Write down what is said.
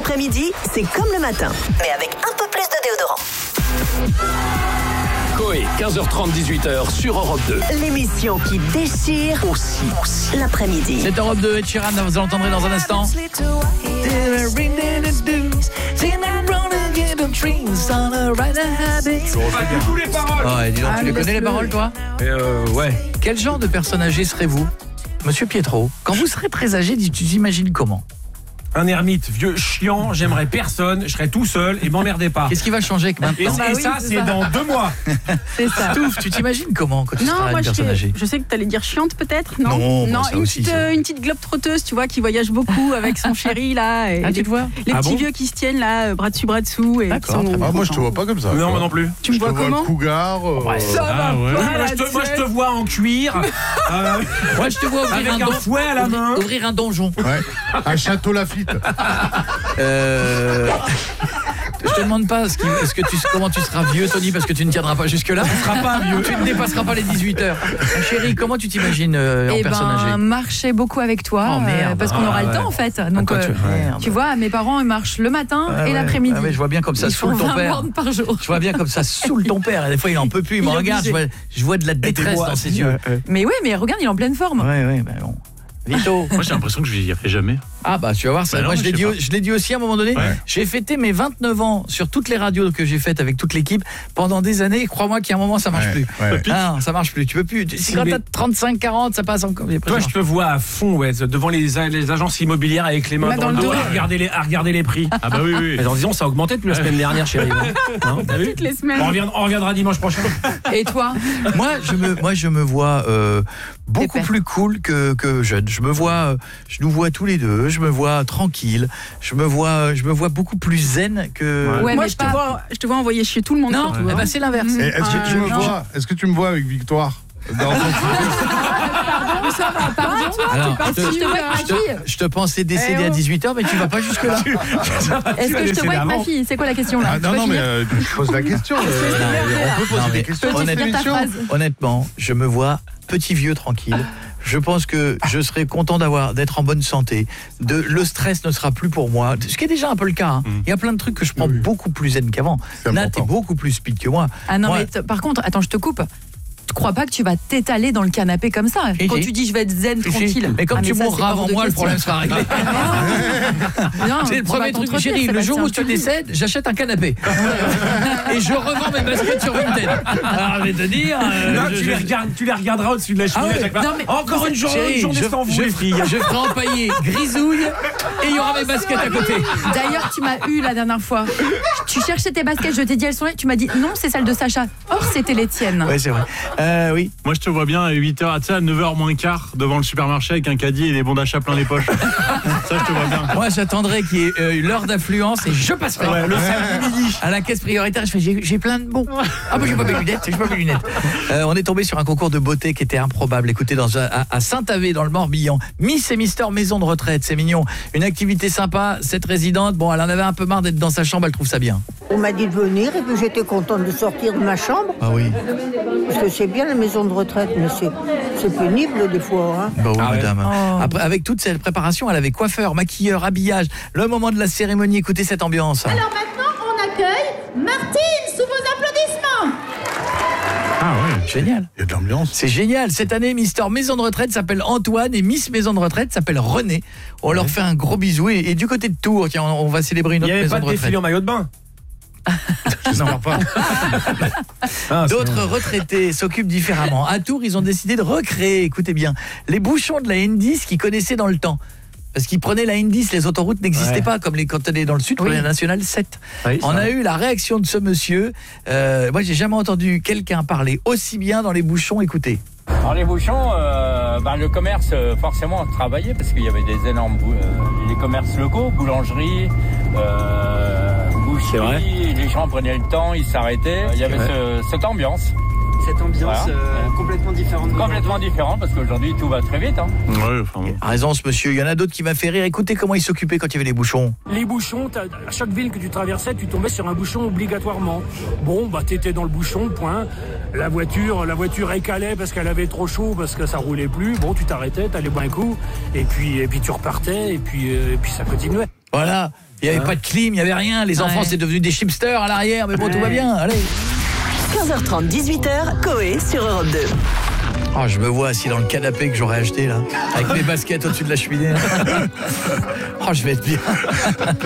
L'après-midi, c'est comme le matin, mais avec un peu plus de déodorant. Coé, 15h30, 18h sur Europe 2. L'émission qui déchire aussi l'après-midi. C'est Europe 2, Ed Sheeran, vous l'entendrez dans un instant. Tous les paroles. Ouais, dis donc, tu les connais les paroles, toi? Ouais. Quel genre de personne âgé serez-vous, Monsieur Pietro? Quand vous serez très âgé, tu t'imagines comment? Un ermite, vieux, chiant, j'aimerais personne, je serais tout seul et m'emmerdez pas. Qu'est-ce qui va changer que maintenant? Et ça, c'est dans 2 mois. C'est ça. Stouff, tu t'imagines comment quand tu Non, seras moi une personne âgée? je sais que t'allais dire chiante peut-être, non? Non, ça aussi, ça. une petite globe trotteuse, tu vois, qui voyage beaucoup avec son chéri là. Et Ah, tu te vois? les Ah petits bon vieux qui se tiennent là, bras dessus, bras dessous. Et D'accord, qui sont Ah, moi, je te vois pas comme ça. Non, moi non plus. Tu me vois comment? Cougar. Ça va pas, Moi, la je te vois en cuir, Moi, je te vois ouvrir avec un fouet à la main. ouvrir un donjon. Ouais. À Château-Lafite. Je te demande pas comment tu seras vieux, Tony, parce que tu ne tiendras pas jusque-là. Tu seras pas vieux. Tu ne dépasseras pas les 18 heures. Chérie, comment tu t'imagines en personne âgée? Marcher beaucoup avec toi, Oh, merde. parce qu'on aura le temps en fait. Donc, tu vois, mes parents ils marchent le matin et l'après-midi. Ah ouais, je vois bien comme ça Ils font saoule ton 20 père. bornes par jour. Je vois bien comme ça saoule ton père. Et des fois, il en peut plus. Il me Il est regarde. obligé. Je vois de la détresse dans ses yeux. Mais oui, mais regarde, il est en pleine forme. Ouais, bah bon. Vito. Moi j'ai l'impression que je n'y arriverai jamais. Ah bah tu vas voir ça. Bah non, moi je je l'ai dit aussi à un moment donné. Ouais. J'ai fêté mes 29 ans sur toutes les radios que j'ai faites avec toute l'équipe pendant des années. Crois-moi qu'il y a un moment ça marche plus. Ouais. Ah, ça marche plus. Tu peux plus. Si quand t'as 35 40, ça passe encore. Toi, je te vois à fond, ouais, devant les agences immobilières avec les mains dans le dos, à regarder les prix. Ah bah oui. Alors disons, ça a augmenté depuis la semaine dernière, chérie. Non, t'as vu? Toutes les semaines. On reviendra dimanche prochain. Et toi? moi je me vois beaucoup Pépère. plus cool que jeune. Je nous vois tous les deux, je me vois tranquille, je me vois beaucoup plus zen que Ouais, Ouais, moi mais je te vois envoyer chier tout le monde. Non, surtout, hein. c'est l'inverse. Et est-ce que tu me vois avec Victoire dans ton Pardon, Alors, Est-ce que je te vois avec ma fille? je te pensais décédé à 18h mais tu vas pas jusque là. Est-ce que je te vois avec ma fille? C'est quoi la question là? Ah, non, mais je pose la question. On peut poser des questions dans cette finir ta émission. phrase? Honnêtement, je me vois petit vieux tranquille. Je pense que je serai content d'être en bonne santé. Le stress ne sera plus pour moi, ce qui est déjà un peu le cas. Hein. Il y a plein de trucs que je prends beaucoup plus zen qu'avant. C'est Nat important. est beaucoup plus speed que moi. Ah non, Moi, mais par contre, attends, je te coupe. Tu crois pas que tu vas t'étaler dans le canapé comme ça? Si, Quand si. tu dis je vais être zen, tranquille. Mais comme tu ça, mourras c'est hors avant de moi, le question. problème sera réglé. Non, C'est le on va premier truc, t'entretenir, chérie. Le jour où Sébastien, tu décèdes, j'achète un canapé. Et je revends mes baskets sur Vinted. Alors, je vais te dire... Non, tu les regarderas au-dessus de la cheminée à chaque fois. Non, mais- Encore une journée sans vous, les filles. Je ferai empailler grisouille et il y aura mes baskets à côté. D'ailleurs, tu m'as eu la dernière fois. Tu cherchais tes baskets, je t'ai dit elles sont là. Tu m'as dit non, c'est celle de Sacha. Or, c'était les tiennes. Oui, c'est vrai. Oui. Moi je te vois bien à 8h, tu sais, à 9h moins quart devant le supermarché avec un caddie et des bons d'achat plein les poches. Ça je te vois bien. Moi, j'attendrai qu'il y ait l'heure d'affluence et je passerai. Ouais, le samedi midi. À la caisse prioritaire, je fais j'ai plein de bons. Ah, bah, j'ai pas mes lunettes. On est tombé sur un concours de beauté qui était improbable. Écoutez, à Saint-Avé, dans le Morbihan, Miss et Mister Maison de Retraite, c'est mignon. Une activité sympa. Cette résidente, bon, elle en avait un peu marre d'être dans sa chambre, elle trouve ça bien. On m'a dit de venir et puis j'étais contente de sortir de ma chambre Ah oui. parce que c'est bien la maison de retraite, mais c'est pénible des fois. Hein. Bah oui, Ah ouais. madame. Oh. Après, avec toute cette préparation, elle avait coiffeur, maquilleur, habillage. Le moment de la cérémonie, écoutez cette ambiance. Alors maintenant, on accueille Martine sous vos applaudissements. Ah ouais. Génial. Il y a de l'ambiance. C'est génial. Cette année, Mister Maison de Retraite s'appelle Antoine et Miss Maison de Retraite s'appelle René. On leur fait un gros bisou. Et du côté de Tours, tiens, on va célébrer une Il n'y autre avait maison pas de de retraite. défilé en maillot de bain. J'espère pas. D'autres retraités s'occupent différemment. À Tours, ils ont décidé de recréer, écoutez bien, les bouchons de la N10 qu'ils connaissaient dans le temps. Parce qu'ils prenaient la N10, les autoroutes n'existaient pas, comme quand on est dans le sud, prenez la Nationale 7. Oui, On a eu la réaction de ce monsieur. Moi, j'ai jamais entendu quelqu'un parler aussi bien dans les bouchons. Écoutez. Alors les bouchons, le commerce forcément travaillait parce qu'il y avait des énormes les commerces locaux, boulangeries, boucheries, les gens prenaient le temps, ils s'arrêtaient. Il y avait cette ambiance. Cette ambiance complètement différente. Complètement différente parce qu'aujourd'hui tout va très vite. Hein. Ouais, enfin bon. A raison ce monsieur, il y en a d'autres qui m'a fait rire. Écoutez comment il s'occupait quand il y avait les bouchons. Les bouchons, à chaque ville que tu traversais, tu tombais sur un bouchon obligatoirement. Bon, t'étais dans le bouchon, point. La voiture écalait parce qu'elle avait trop chaud, parce que ça roulait plus. Bon, tu t'arrêtais, t'allais boire un coup, et puis tu repartais, et puis ça continuait. Voilà, Il n'y avait pas de clim, il n'y avait rien. Les enfants, c'est devenu des chipsters à l'arrière. Mais bon, tout va bien, allez. 15h30, 18h, Coé sur Europe 2. Oh, je me vois assis dans le canapé que j'aurais acheté là, avec mes baskets au-dessus de la cheminée. Oh, je vais être bien.